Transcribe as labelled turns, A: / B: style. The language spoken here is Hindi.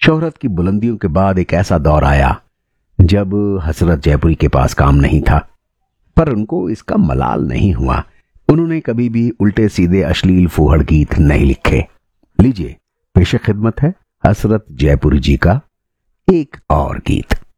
A: शोहरत की बुलंदियों के बाद एक ऐसा दौर आया जब हसरत जयपुरी के पास काम नहीं था, पर उनको इसका मलाल नहीं हुआ। उन्होंने कभी भी उल्टे सीधे अश्लील फूहड़ गीत नहीं लिखे। लीजिए, पेश खिदमत है हसरत जयपुरी जी का एक और गीत।